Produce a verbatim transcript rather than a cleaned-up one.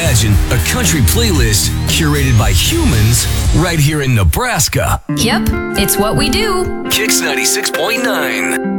imagine a country playlist curated by humans right here in Nebraska. Yep, it's what we do. Kicks ninety-six point nine.